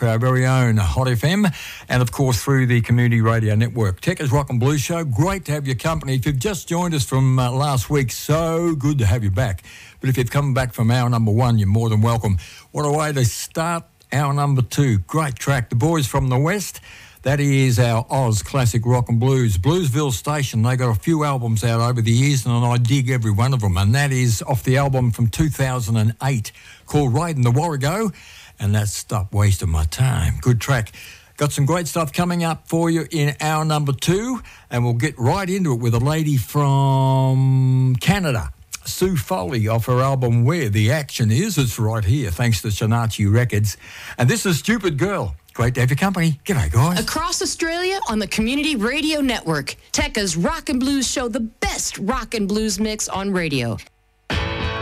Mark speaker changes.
Speaker 1: for our very own Hot FM and, of course, through the Community Radio Network. Tekka's Rock and Blues Show, great to have your company. If you've just joined us from last week, so good to have you back. But if you've come back from hour number 1, you're more than welcome. What a way to start hour number 2. Great track. The Boys from the West. That is our Oz Classic Rock and Blues. Bluesville Station, they got a few albums out over the years and I dig every one of them. And that is off the album from 2008 called Riding the Warrego. And that's Stop Wasting My Time. Good track. Got some great stuff coming up for you in hour number 2. And we'll get right into it with a lady from Canada, Sue Foley, off her album Where the Action Is. It's right here, thanks to Shanachi Records. And this is Stupid Girl. Great to have your company. G'day, guys.
Speaker 2: Across Australia on the Community Radio Network, Tekka's Rock and Blues Show, the best rock and blues mix on radio.